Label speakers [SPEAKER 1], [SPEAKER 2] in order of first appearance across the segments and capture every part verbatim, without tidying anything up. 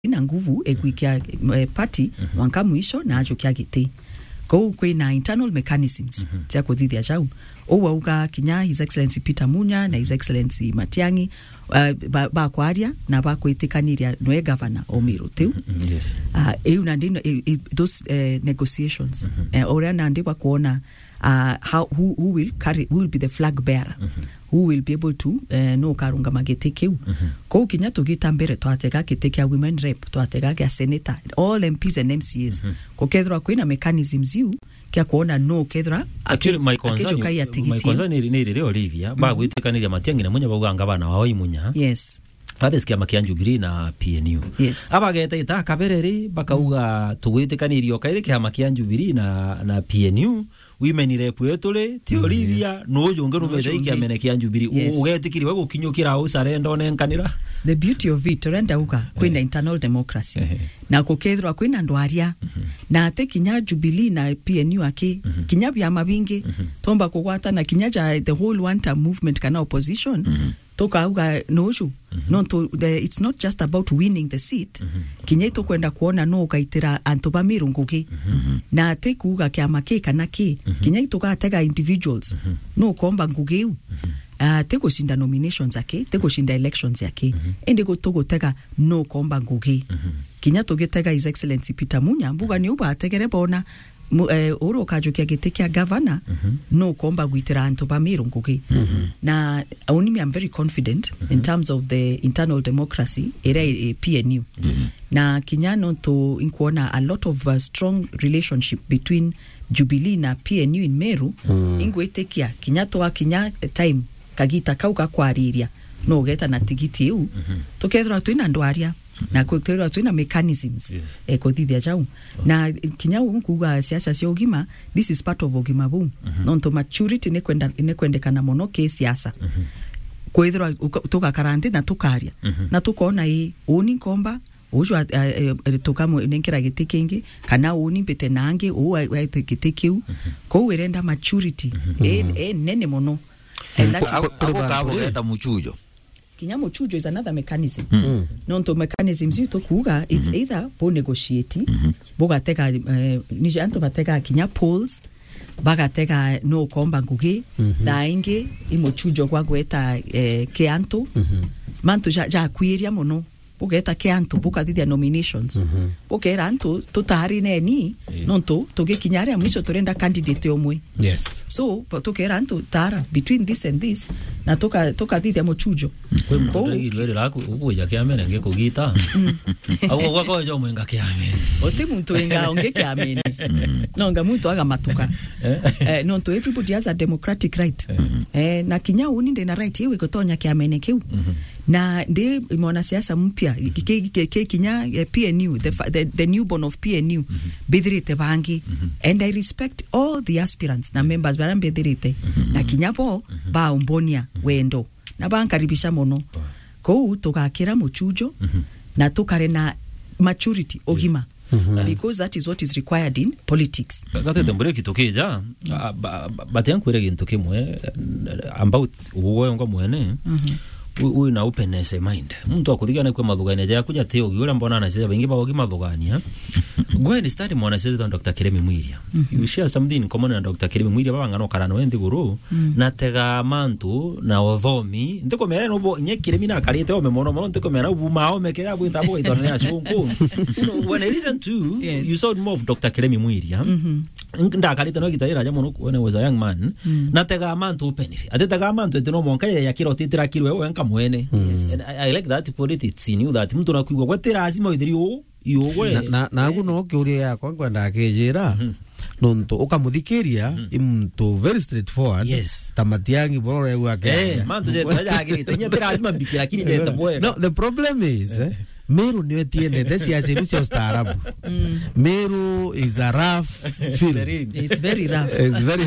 [SPEAKER 1] ina nguvu ekuikia eh, party mm-hmm. wanka mwisho na ajo kia giti ko kwe na internal mechanisms mm-hmm. tia kuthithia jau owa uga kinya His Excellency Peter Munya na His Excellency Matiang'i uh, ba, ba kwaria na ba kwitikaniria noe governor Omiro teu
[SPEAKER 2] mm-hmm. yes
[SPEAKER 1] uh, eu na ndino e, e, those uh, negotiations mm-hmm. uh, ora na ndiba kuona uh, how who, who will carry who will be the flag bearer mm-hmm. who will be able to uh, no karunga magete keu mm-hmm. ko kinya tugita mbere twatega kiteke women rep twatega ya senator all M Ps and M C As mm-hmm. ko kethra kwina mechanisms you kia kuona no kethra
[SPEAKER 2] actually my concern my concern ni ni rile Olivia ba gwitikaniria Matiang'i na Munya baganga bana wao Imunya
[SPEAKER 1] yes
[SPEAKER 2] Hades kia makia Jubilee na P N U
[SPEAKER 1] yes
[SPEAKER 2] abageta ita kabereri bakauga mm. tugwitikanirio kaire kia makia Jubilee na na P N U women rep etule ti Olivia mm-hmm. no jonge no beza ikia menekia Jubilee yes. ugetikiriwe gukinyukira usarendo nenkanira
[SPEAKER 1] the beauty of it renda uka kwina yeah. internal democracy uh-huh. na kukethwa kwina ndwaria uh-huh. na ate kinya Jubilee na P N U aki uh-huh. kinya bya mabingi uh-huh. tomba kugwata na kinya ja the whole one term movement kana opposition uh-huh. toka uga noju mm-hmm. no to the, it's not just about winning the seat mm-hmm. kinya ito kwenda kuona no ukaitira Antoba Mirungugi mm-hmm. na ate kuga kia makeka na ki mm-hmm. kinya ito katega individuals mm-hmm. no komba ngugeu mm-hmm. Uh, teko shinda nominations yake, teko shinda elections yake, mm-hmm. ende go togo tega no komba ngugi. Mm-hmm. Kinya toge tega His Excellency Peter Munya, mbuga ni uba tegere bona uh, oro kajo kia getekia governor, mm-hmm. no komba guitira Antoba Mirungugi. Mm-hmm. Na only I'm very confident mm-hmm. in terms of the internal democracy, ere e, P N U. Mm-hmm. Na kinya no to inkuona a lot of uh, strong relationship between Jubilee na P N U in Meru, mm-hmm. ingu etekia, kinya toa kinya time, kagita kauka kwariria no geta na tigiti eu mm-hmm. tokethra twina ndwaria mm-hmm. na kwethra twina mechanisms yes. e kodithia jau oh. na kinya unkuga siasa cia ugima this is part of ugima bu mm-hmm. non to maturity ne kwenda ne kwendekana mono ke siasa mm-hmm. kwethra toka karante na tukaria mm-hmm. na tukona i oni komba ojo uh, uh, tokamo nenkira gitekengi kana oni pete nange o wa gitekeu mm-hmm. ko werenda maturity mm-hmm. e, e nene mono and that
[SPEAKER 3] is the muchujo.
[SPEAKER 1] Kinya muchujo is another mechanism. Mm-hmm. Non to mechanisms you to kuga it's mm-hmm. either bo negotiate mm-hmm. boga teka uh, nije anto bateka kinya polls baga teka no komba ngugi mm-hmm. dainge imuchujo kwa gweta eh, keanto mm-hmm. manto ja ja kwiria mono bogeta keanto boka thithia nominations mm-hmm. bogera anto tutari neni yeah. non to toge kinyare mwisho torenda candidate omwe
[SPEAKER 3] yes
[SPEAKER 1] so tokera anto tara between this and this na toka toka thithia mochujo
[SPEAKER 2] kwe mutore ilwele lako ubuja kiamene ngeko gita abo gwako jo mwenga kiamene
[SPEAKER 1] ote muntu enga onge kiamene no nga muntu aga matuka eh non to everybody has a democratic right eh na kinya uni ndena right yewe gotonya kiamene kiu na ndi mwana siasa mpya ke ke kinya P N U the, the the newborn of P N U mm-hmm. bedrite bangi mm-hmm. and I respect all the aspirants na members bara bedrite mm-hmm. na kinyapo mm-hmm. ba umbonia mm-hmm. wendo na bankaribisha mono oh. ko tokakira muchujo mm-hmm. na tokare na maturity ogima yes. Mm-hmm. because that is what is required in politics.
[SPEAKER 2] Gate tembere kitokeja batenkwere gintoke mwe about uwo ngo mwene mhm we na openness mind mtu akuthigana kwa mathugania ja kuja teo giura mbona anacheza bengi bagogi mathugania go and study mwana cheza Doctor Kiremi Mwiria mm-hmm. you share something in common na Doctor Kiremi Mwiria baba ngano karano endi guru mm-hmm. na tega mantu na othomi ndiko mere no bo nye Kiremi na karite o memono mono ndiko mere ubu mao mekera bwita bo itone ya shungu when I listen to yes. you saw more of Doctor Kiremi Mwiria mm-hmm. nda karite no gitaira ja mono when I was a young man mm-hmm. na tega mantu openly atega mantu etino monka ya kiro titira kirwe wenka mwene yes. and I, I like that politics in you that mtu nakuigwa gwatira azima withirio iogwe
[SPEAKER 3] na na guno kiuria yakwa kwenda akejira nonto ukamuthikiria imto very straightforward
[SPEAKER 2] yes
[SPEAKER 3] Matiang'i bororo yegu ake
[SPEAKER 2] eh mantu je taja agirite nyatira azima mbikira kini je tabwe
[SPEAKER 3] no the problem is eh, Meru niwe tiende siasa yetu ya ustaarabu. Mm. Meru is a rough field.
[SPEAKER 1] It's very rough.
[SPEAKER 3] It's very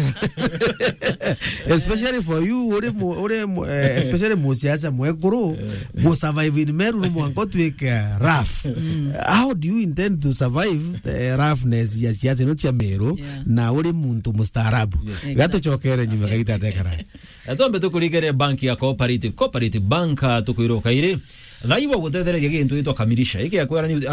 [SPEAKER 3] especially for you ore ore uh, especially mo siasa mwekuru go survive in Meru no mwango tuweka rough. Mm. How do you intend to survive the roughness ya siasa no cha Meru yeah. na ore muntu mustaarabu. Yes. Gato chokere nyuma kaita tekara.
[SPEAKER 2] Atombe tukuligere banki ya cooperative cooperative banka tukuiroka ile thaibo gutethereria gintu itwa kamilisha iki akwera ni